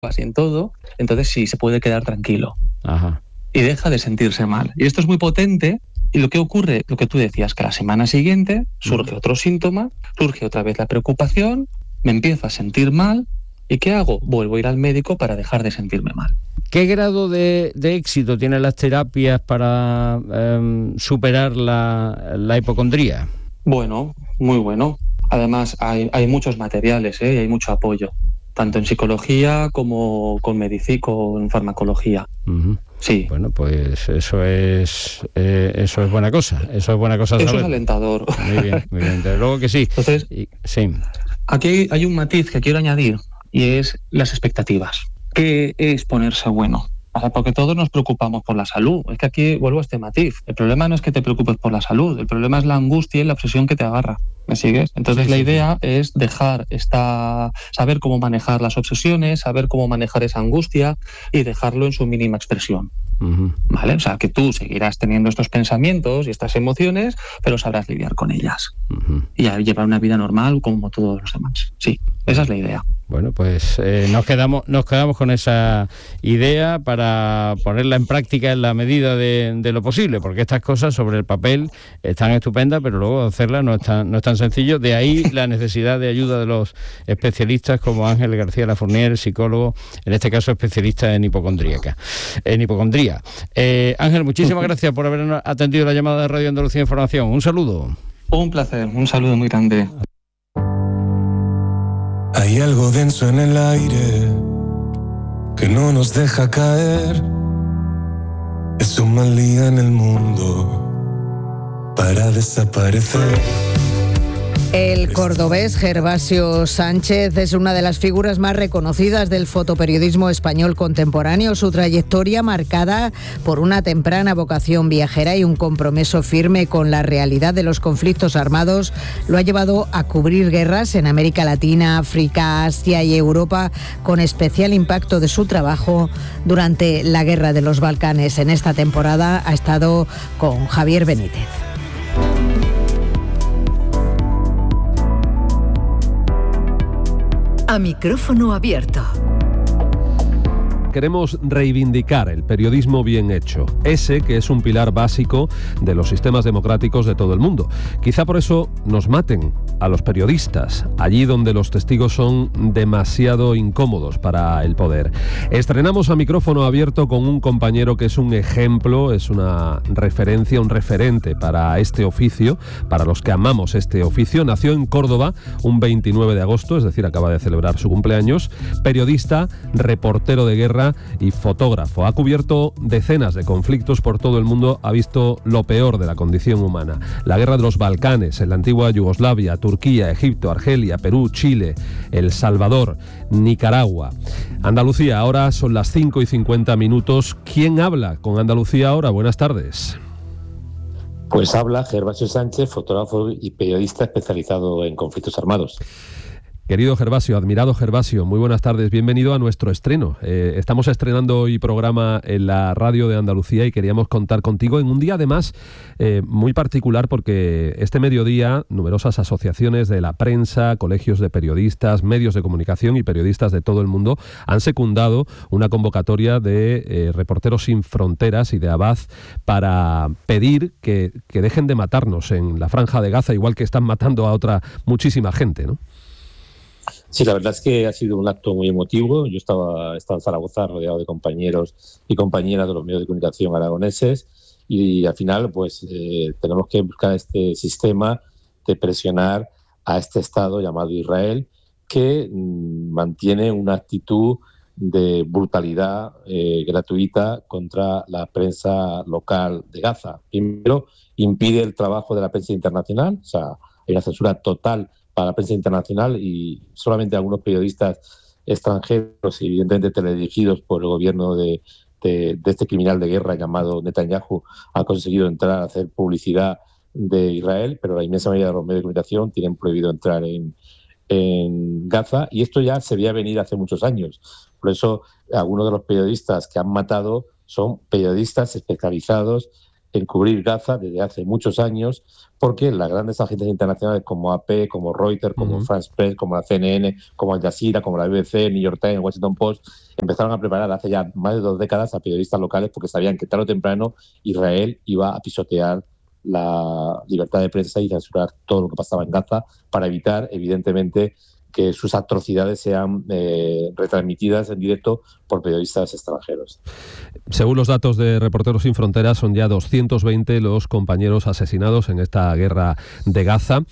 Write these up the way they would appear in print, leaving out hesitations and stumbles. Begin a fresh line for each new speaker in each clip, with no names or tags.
y en todo, entonces sí, se puede quedar tranquilo.
Ajá.
Y deja de sentirse mal. Y esto es muy potente. Y lo que ocurre, lo que tú decías, que la semana siguiente surge otro síntoma, surge otra vez la preocupación, me empiezo a sentir mal. ¿Y qué hago? Vuelvo a ir al médico para dejar de sentirme mal.
¿Qué grado de éxito tienen las terapias para superar la hipocondría?
Bueno, muy bueno. Además, hay muchos materiales, y hay mucho apoyo, tanto en psicología como con farmacología.
Uh-huh.
Sí.
Bueno, pues eso es buena cosa. Eso es buena cosa saber.
Eso es alentador.
Muy bien, muy bien. Desde luego que sí.
Entonces,
sí.
Aquí hay un matiz que quiero añadir y es las expectativas. ¿Qué es ponerse bueno? Porque todos nos preocupamos por la salud. Es que aquí vuelvo a este matiz. El problema no es que te preocupes por la salud, el problema es la angustia y la obsesión que te agarra. ¿Me sigues? Entonces la idea es saber cómo manejar las obsesiones, saber cómo manejar esa angustia y dejarlo en su mínima expresión.
Uh-huh.
¿Vale? O sea, que tú seguirás teniendo estos pensamientos y estas emociones, pero sabrás lidiar con ellas.
Uh-huh.
Y llevar una vida normal como todos los demás. Sí, esa es la idea.
Bueno, pues nos quedamos con esa idea para ponerla en práctica en la medida de lo posible, porque estas cosas sobre el papel están estupendas, pero luego hacerlas no es tan sencillo. De ahí la necesidad de ayuda de los especialistas como Ángel García Lafournier, psicólogo, en este caso especialista en hipocondría. Ángel, muchísimas gracias por haber atendido la llamada de Radio Andalucía Información. Un saludo.
Un placer, un saludo muy grande.
Hay algo denso en el aire que no nos deja caer. Es un mal día en el mundo para desaparecer.
El cordobés Gervasio Sánchez es una de las figuras más reconocidas del fotoperiodismo español contemporáneo. Su trayectoria, marcada por una temprana vocación viajera y un compromiso firme con la realidad de los conflictos armados, lo ha llevado a cubrir guerras en América Latina, África, Asia y Europa, con especial impacto de su trabajo durante la Guerra de los Balcanes. En esta temporada ha estado con Javier Benítez.
A micrófono abierto.
Queremos reivindicar el periodismo bien hecho, ese que es un pilar básico de los sistemas democráticos de todo el mundo. Quizá por eso nos maten a los periodistas, allí donde los testigos son demasiado incómodos para el poder. Estrenamos A micrófono abierto con un compañero que es un ejemplo, es una referencia, un referente para este oficio, para los que amamos este oficio. Nació en Córdoba un 29 de agosto, es decir, acaba de celebrar su cumpleaños. Periodista, reportero de guerra y fotógrafo. Ha cubierto decenas de conflictos por todo el mundo, ha visto lo peor de la condición humana. La guerra de los Balcanes, en la antigua Yugoslavia, Turquía, Egipto, Argelia, Perú, Chile, El Salvador, Nicaragua. Andalucía, ahora son las 5:50. ¿Quién habla con Andalucía ahora? Buenas tardes.
Pues habla Gervasio Sánchez, fotógrafo y periodista especializado en conflictos armados.
Querido Gervasio, admirado Gervasio, muy buenas tardes, bienvenido a nuestro estreno. Estamos estrenando hoy programa en la radio de Andalucía y queríamos contar contigo en un día además muy particular, porque este mediodía numerosas asociaciones de la prensa, colegios de periodistas, medios de comunicación y periodistas de todo el mundo han secundado una convocatoria de Reporteros Sin Fronteras y de Abad para pedir que dejen de matarnos en la Franja de Gaza, igual que están matando a otra muchísima gente, ¿no?
Sí, la verdad es que ha sido un acto muy emotivo. Yo estaba en Zaragoza rodeado de compañeros y compañeras de los medios de comunicación aragoneses y al final pues tenemos que buscar este sistema de presionar a este Estado llamado Israel, que mantiene una actitud de brutalidad gratuita contra la prensa local de Gaza. Primero, impide el trabajo de la prensa internacional, o sea, hay una censura total para la prensa internacional y solamente algunos periodistas extranjeros y evidentemente teledirigidos por el gobierno de este criminal de guerra llamado Netanyahu han conseguido entrar a hacer publicidad de Israel, pero la inmensa mayoría de los medios de comunicación tienen prohibido entrar en Gaza, y esto ya se veía venir hace muchos años. Por eso algunos de los periodistas que han matado son periodistas especializados en cubrir Gaza desde hace muchos años, porque las grandes agencias internacionales como AP, como Reuters, como France Press, como la CNN, como Al Jazeera, como la BBC, New York Times, Washington Post, empezaron a preparar hace ya más de 2 décadas a periodistas locales porque sabían que tarde o temprano Israel iba a pisotear la libertad de prensa y censurar todo lo que pasaba en Gaza para evitar, evidentemente, que sus atrocidades sean retransmitidas en directo por periodistas extranjeros.
Según los datos de Reporteros Sin Fronteras, son ya 220 los compañeros asesinados en esta guerra de Gaza.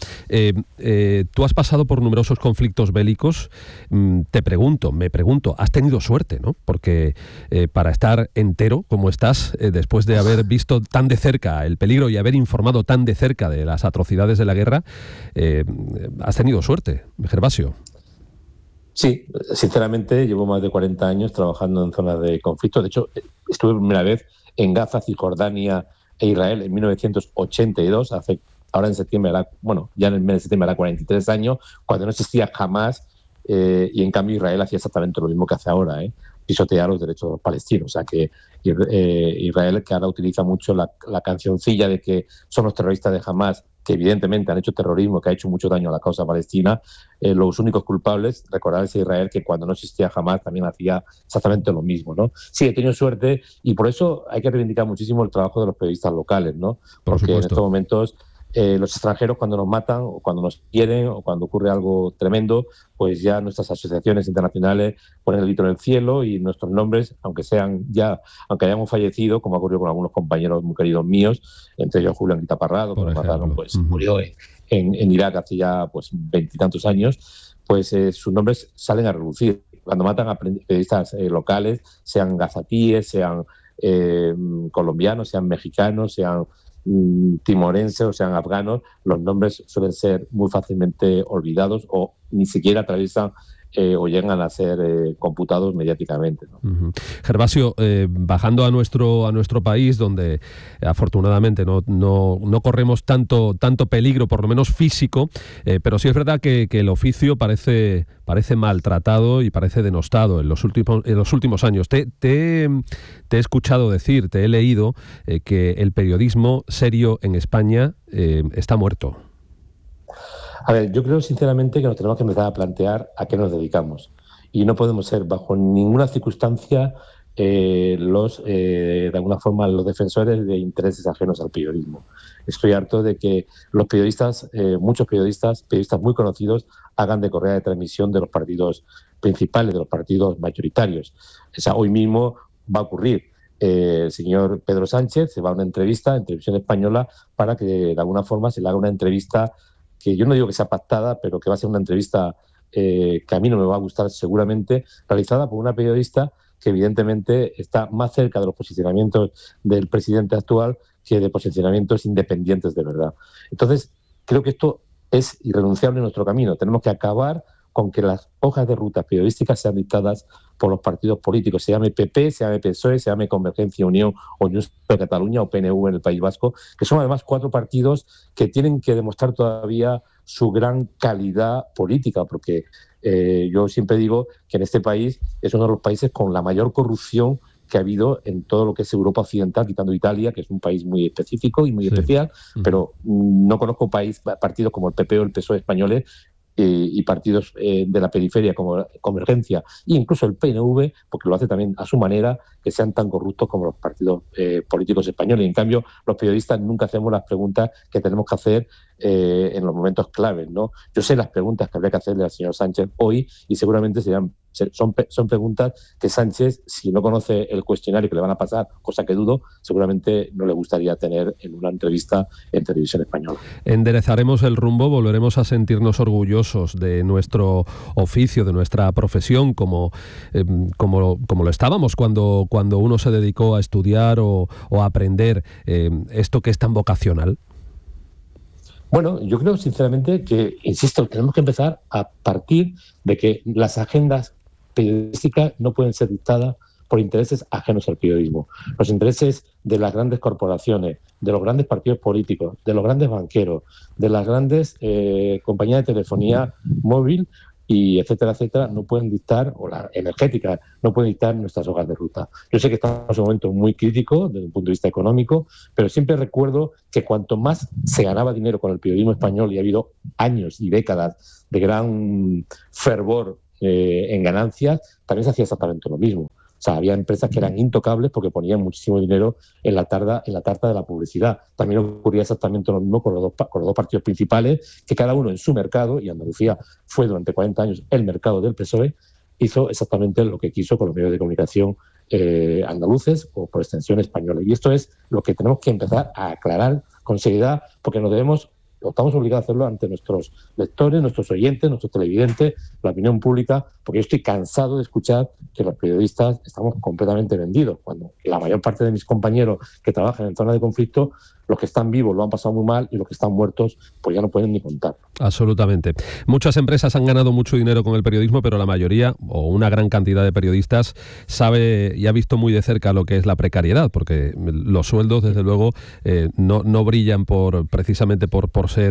Tú has pasado por numerosos conflictos bélicos. Me pregunto, has tenido suerte, ¿no? Porque para estar entero como estás, después de haber visto tan de cerca el peligro y haber informado tan de cerca de las atrocidades de la guerra, has tenido suerte, Gervasio.
Sí, sinceramente llevo más de 40 años trabajando en zonas de conflicto. De hecho, estuve por primera vez en Gaza, Cisjordania e Israel en 1982, ahora en septiembre, ya en el mes de septiembre hará 43 años, cuando no existía Hamás, y en cambio Israel hacía exactamente lo mismo que hace ahora, pisotear los derechos palestinos. O sea que Israel, que ahora utiliza mucho la cancioncilla de que son los terroristas de Hamás, que evidentemente han hecho terrorismo, que ha hecho mucho daño a la causa palestina, los únicos culpables, recordarles a Israel que cuando no existía Hamás también hacía exactamente lo mismo, ¿no? Sí, he tenido suerte y por eso hay que reivindicar muchísimo el trabajo de los periodistas locales, ¿no? Porque en estos momentos los extranjeros, cuando nos matan o cuando nos quieren o cuando ocurre algo tremendo, pues ya nuestras asociaciones internacionales ponen el grito en el cielo y nuestros nombres, aunque hayamos fallecido, como ha ocurrido con algunos compañeros muy queridos míos, entre ellos Julián Parrado, que nos mataron, murió en Irak hace ya 20 y tantos años, pues sus nombres salen a relucir. Cuando matan a periodistas locales, sean gazatíes, sean colombianos, sean mexicanos, sean timorenses o sean afganos, los nombres suelen ser muy fácilmente olvidados o ni siquiera atraviesan o llegan a ser computados mediáticamente, ¿no?
Gervasio, bajando a nuestro país, donde afortunadamente no corremos tanto peligro, por lo menos físico, pero sí es verdad que el oficio parece maltratado y parece denostado en los últimos años. Te he escuchado decir, te he leído que el periodismo serio en España está muerto.
A ver, yo creo sinceramente que nos tenemos que empezar a plantear a qué nos dedicamos. Y no podemos ser bajo ninguna circunstancia de alguna forma los defensores de intereses ajenos al periodismo. Estoy harto de que los periodistas, muchos periodistas muy conocidos, hagan de correa de transmisión de los partidos principales, de los partidos mayoritarios. O sea, hoy mismo va a ocurrir. El señor Pedro Sánchez se va a una entrevista en Televisión Española para que de alguna forma se le haga una entrevista que yo no digo que sea pactada, pero que va a ser una entrevista que a mí no me va a gustar seguramente, realizada por una periodista que evidentemente está más cerca de los posicionamientos del presidente actual que de posicionamientos independientes de verdad. Entonces, creo que esto es irrenunciable en nuestro camino. Tenemos que acabar con que las hojas de ruta periodísticas sean dictadas por los partidos políticos, se llame PP, se llame PSOE, se llame Convergencia Unión o Junts per Catalunya o PNV en el País Vasco, que son además 4 partidos que tienen que demostrar todavía su gran calidad política, porque yo siempre digo que en este país es uno de los países con la mayor corrupción que ha habido en todo lo que es Europa Occidental, quitando Italia, que es un país muy específico y muy especial, pero no conozco partidos como el PP o el PSOE españoles y partidos de la periferia como Convergencia e incluso el PNV, porque lo hace también a su manera, que sean tan corruptos como los partidos políticos españoles. Y en cambio, los periodistas nunca hacemos las preguntas que tenemos que hacer en los momentos claves, ¿no? Yo sé las preguntas que habría que hacerle al señor Sánchez hoy y seguramente son preguntas que Sánchez, si no conoce el cuestionario que le van a pasar, cosa que dudo, seguramente no le gustaría tener en una entrevista en Televisión Española.
Enderezaremos el rumbo, volveremos a sentirnos orgullosos de nuestro oficio, de nuestra profesión, como lo estábamos cuando uno se dedicó a estudiar o a aprender esto que es tan vocacional.
Bueno, yo creo sinceramente que, insisto, tenemos que empezar a partir de que las agendas periodísticas no pueden ser dictadas por intereses ajenos al periodismo. Los intereses de las grandes corporaciones, de los grandes partidos políticos, de los grandes banqueros, de las grandes compañías de telefonía móvil, y etcétera, etcétera, no pueden dictar, o la energética, no pueden dictar nuestras hojas de ruta. Yo sé que estamos en un momento muy crítico desde un punto de vista económico, pero siempre recuerdo que cuanto más se ganaba dinero con el periodismo español, y ha habido años y décadas de gran fervor en ganancias, también se hacía exactamente lo mismo. O sea, había empresas que eran intocables porque ponían muchísimo dinero en la tarta de la publicidad. También ocurría exactamente lo mismo con los dos partidos principales, que cada uno en su mercado, y Andalucía fue durante 40 años el mercado del PSOE, hizo exactamente lo que quiso con los medios de comunicación andaluces o por extensión españoles. Y esto es lo que tenemos que empezar a aclarar con seriedad, porque estamos obligados a hacerlo ante nuestros lectores, nuestros oyentes, nuestros televidentes, la opinión pública, porque yo estoy cansado de escuchar que los periodistas estamos completamente vendidos, cuando la mayor parte de mis compañeros que trabajan en zonas de conflicto, los que están vivos lo han pasado muy mal y los que están muertos pues ya no pueden ni contar.
Absolutamente. Muchas empresas han ganado mucho dinero con el periodismo, pero la mayoría, o una gran cantidad de periodistas, sabe y ha visto muy de cerca lo que es la precariedad, porque los sueldos, desde luego, no brillan precisamente por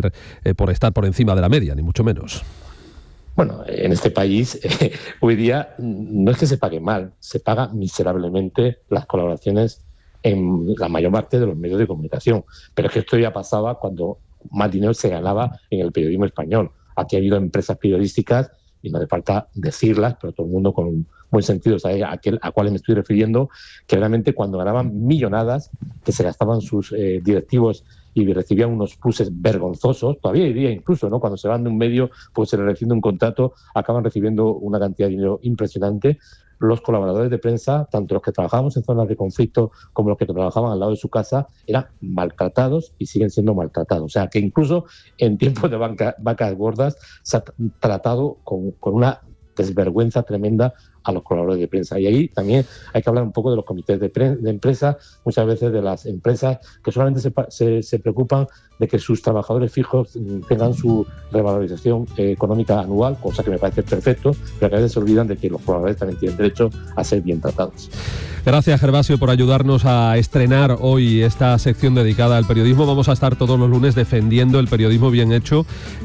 estar por encima de la media, ni mucho menos.
Bueno, en este país hoy día no es que se pague mal, se paga miserablemente las colaboraciones en la mayor parte de los medios de comunicación. Pero es que esto ya pasaba cuando más dinero se ganaba en el periodismo español. Aquí ha habido empresas periodísticas, y no hace falta decirlas, pero todo el mundo con un buen sentido sabe a cuáles me estoy refiriendo, que realmente cuando ganaban millonadas, que se gastaban sus directivos y recibían unos pluses vergonzosos, todavía hoy día incluso, ¿no? Cuando se van de un medio, pues se les recibe un contrato, acaban recibiendo una cantidad de dinero impresionante. Los colaboradores de prensa, tanto los que trabajábamos en zonas de conflicto como los que trabajaban al lado de su casa, eran maltratados y siguen siendo maltratados. O sea, que incluso en tiempos de vacas gordas se ha tratado con una desvergüenza tremenda a los colaboradores de prensa. Y ahí también hay que hablar un poco de los comités de empresa, muchas veces de las empresas que solamente se preocupan de que sus trabajadores fijos tengan su revalorización económica anual, cosa que me parece perfecto, pero que a veces se olvidan de que los colaboradores también tienen derecho a ser bien tratados.
Gracias, Gervasio, por ayudarnos a estrenar hoy esta sección dedicada al periodismo. Vamos a estar todos los lunes defendiendo el periodismo bien hecho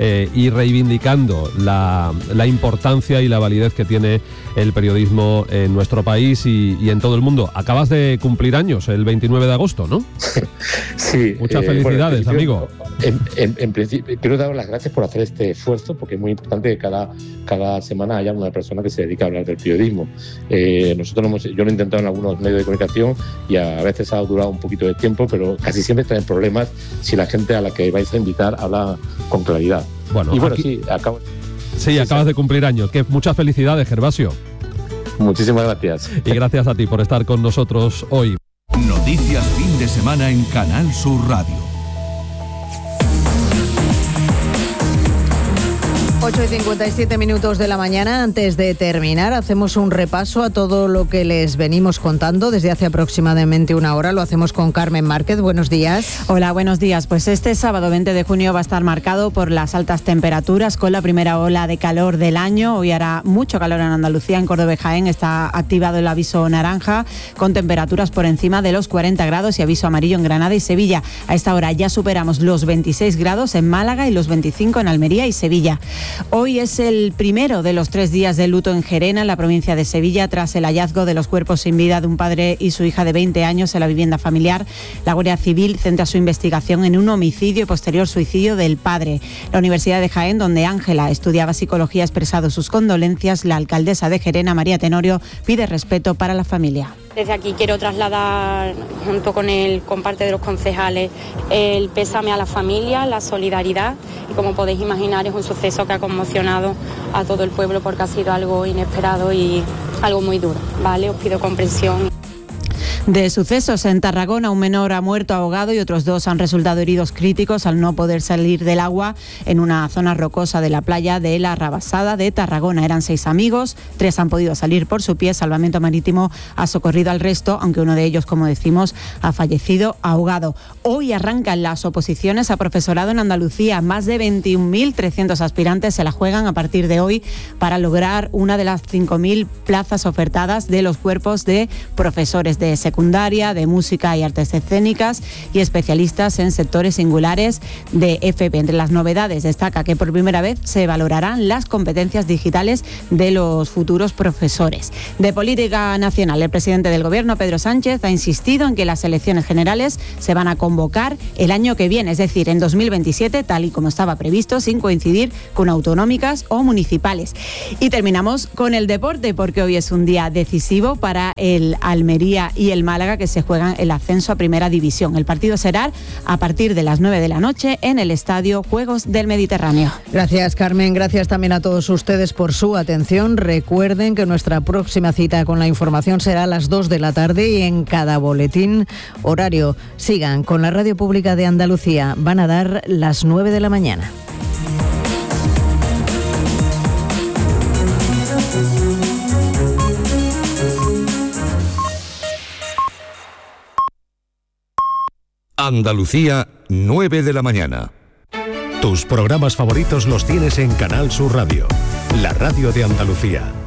y reivindicando la importancia y la validez que tiene el periodismo en nuestro país y en todo el mundo. Acabas de cumplir años el 29 de agosto, ¿no?
Sí.
Muchas felicidades, amigo.
En principio, quiero dar las gracias por hacer este esfuerzo, porque es muy importante que cada semana haya una persona que se dedique a hablar del periodismo. Yo lo he intentado en algunos medios de comunicación y a veces ha durado un poquito de tiempo, pero casi siempre traen problemas si la gente a la que vais a invitar habla con claridad.
Acabas de cumplir años. Muchas felicidades, Gervasio.
Muchísimas gracias.
Y gracias a ti por estar con nosotros hoy.
Noticias fin de semana en Canal Sur Radio.
8:57 de la mañana. Antes de terminar, hacemos un repaso a todo lo que les venimos contando desde hace aproximadamente una hora. Lo hacemos con Carmen Márquez. Buenos días.
Hola, buenos días. Pues este sábado 20 de junio va a estar marcado por las altas temperaturas, con la primera ola de calor del año. Hoy hará mucho calor en Andalucía. En Córdoba y Jaén está activado el aviso naranja, con temperaturas por encima de los 40 grados y aviso amarillo en Granada y Sevilla. A esta hora ya superamos los 26 grados en Málaga y los 25 en Almería y Sevilla. Hoy es el primero de los 3 días de luto en Gerena, en la provincia de Sevilla, tras el hallazgo de los cuerpos sin vida de un padre y su hija de 20 años en la vivienda familiar. La Guardia Civil centra su investigación en un homicidio y posterior suicidio del padre. La Universidad de Jaén, donde Ángela estudiaba psicología, ha expresado sus condolencias. La alcaldesa de Gerena, María Tenorio, pide respeto para la familia.
Desde aquí quiero trasladar, junto con parte de los concejales, el pésame a la familia, la solidaridad, y como podéis imaginar es un suceso que ha conmocionado a todo el pueblo porque ha sido algo inesperado y algo muy duro, ¿vale? Os pido comprensión.
De sucesos en Tarragona, un menor ha muerto ahogado y otros 2 han resultado heridos críticos al no poder salir del agua en una zona rocosa de la playa de la Rabasada de Tarragona. Eran 6 amigos, 3 han podido salir por su pie. Salvamento Marítimo ha socorrido al resto, aunque uno de ellos, como decimos, ha fallecido ahogado. Hoy arrancan las oposiciones a profesorado en Andalucía. Más de 21.300 aspirantes se la juegan a partir de hoy para lograr una de las 5.000 plazas ofertadas de los cuerpos de profesores de secundaria. secundaria, de música y artes escénicas y especialistas en sectores singulares de FP. Entre las novedades destaca que por primera vez se valorarán las competencias digitales de los futuros profesores. De política nacional, el presidente del Gobierno, Pedro Sánchez, ha insistido en que las elecciones generales se van a convocar el año que viene, es decir, en 2027, tal y como estaba previsto, sin coincidir con autonómicas o municipales. Y terminamos con el deporte, porque hoy es un día decisivo para el Almería y el Málaga, que se juegan el ascenso a Primera División. El partido será a partir de las 9 de la noche en el Estadio Juegos del Mediterráneo.
Gracias, Carmen. Gracias también a todos ustedes por su atención. Recuerden que nuestra próxima cita con la información será a las 2 de la tarde y en cada boletín horario. Sigan con la Radio Pública de Andalucía. Van a dar las 9 de la mañana.
Andalucía, 9 de la mañana.
Tus programas favoritos los tienes en Canal Sur Radio, la radio de Andalucía.